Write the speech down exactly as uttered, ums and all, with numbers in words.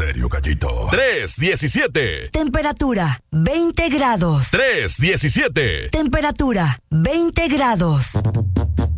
serio, gallito. tres diecisiete. Temperatura veinte grados. tres diecisiete. Temperatura veinte grados.